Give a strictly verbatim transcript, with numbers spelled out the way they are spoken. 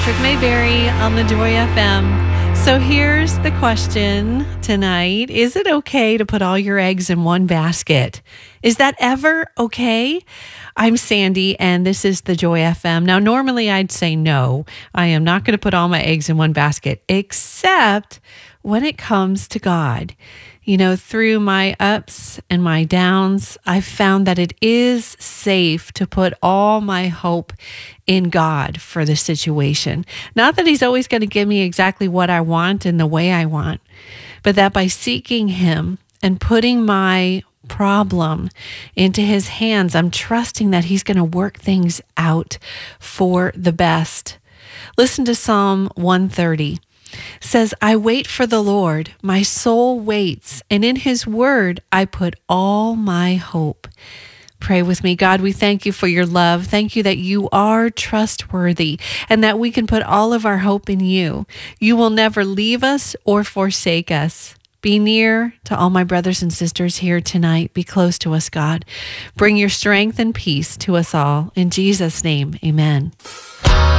Patrick Mayberry on the Joy F M. So here's the question tonight. Is it okay to put all your eggs in one basket? Is that ever okay? I'm Sandy, and this is the Joy F M. Now, normally I'd say no. I am not going to put all my eggs in one basket, except when it comes to God. You know, through my ups and my downs, I've found that it is safe to put all my hope in God for the situation. Not that He's always going to give me exactly what I want and the way I want, but that by seeking Him and putting my problem into His hands, I'm trusting that He's going to work things out for the best. Listen to Psalm one thirty. Says, I wait for the Lord, my soul waits, and in His word I put all my hope. Pray with me. God, we thank You for Your love. Thank You that You are trustworthy and that we can put all of our hope in You. You will never leave us or forsake us. Be near to all my brothers and sisters here tonight. Be close to us, God. Bring Your strength and peace to us all. In Jesus' name, amen.